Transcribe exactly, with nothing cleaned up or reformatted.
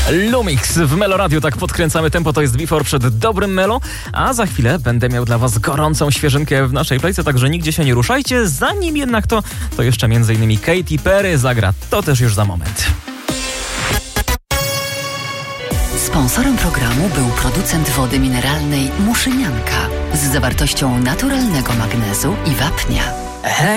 Lumix w Melo Radio, tak podkręcamy tempo, to jest Before przed dobrym Melo, a za chwilę będę miał dla was gorącą świeżynkę w naszej playce, także nigdzie się nie ruszajcie, zanim jednak to, to jeszcze między innymi Katy Perry zagra, to też już za moment. Sponsorem programu był producent wody mineralnej Muszynianka z zawartością naturalnego magnezu i wapnia. Hej!